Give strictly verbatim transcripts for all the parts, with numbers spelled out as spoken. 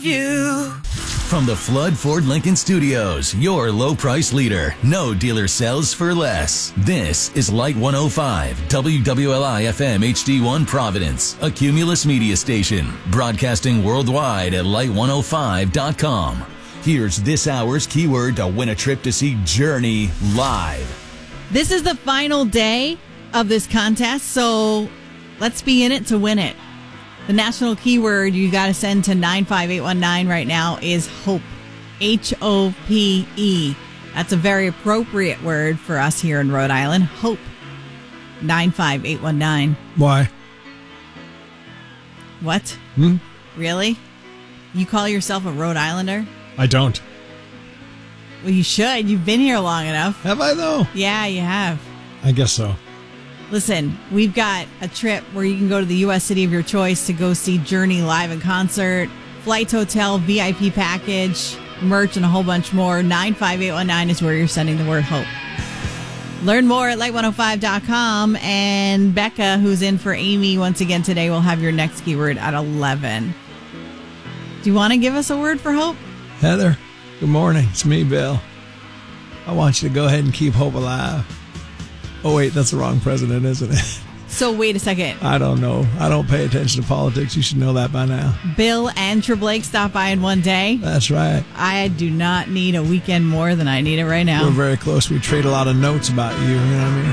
You. From the Flood Ford Lincoln Studios, your low price leader. No dealer sells for less. This is Light one oh five, W W L I F M H D one Providence, a Cumulus media station, broadcasting worldwide at light one oh five dot com. Here's this hour's keyword to win a trip to see Journey live. This is the final day of this contest, so let's be in it to win it. The national keyword you got to send to nine five eight one nine right now is HOPE. H O P E. That's a very appropriate word for us here in Rhode Island. HOPE. nine five eight one nine. Why? What? Hmm? Really? You call yourself a Rhode Islander? I don't. Well, you should. You've been here long enough. Have I, though? Yeah, you have. I guess so. Listen, we've got a trip where you can go to the U S city of your choice to go see Journey live in concert, flights, hotel, V I P package, merch, and a whole bunch more. nine five eight one nine is where you're sending the word HOPE. Learn more at light one oh five dot com. And Becca, who's in for Amy once again today, will have your next keyword at eleven. Do you want to give us a word for hope? Heather, good morning. It's me, Bill. I want you to go ahead and keep hope alive. Oh, wait, that's the wrong president, isn't it? So wait a second. I don't know. I don't pay attention to politics. You should know that by now. Bill and Treblake stop by in one day. That's right. I do not need a weekend more than I need it right now. We're very close. We trade a lot of notes about you, you know what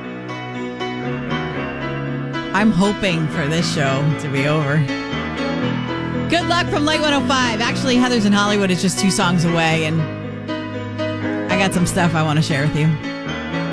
I mean? I'm hoping for this show to be over. Good luck from Light one oh five. Actually, Heather's in Hollywood is just two songs away, and I got some stuff I want to share with you.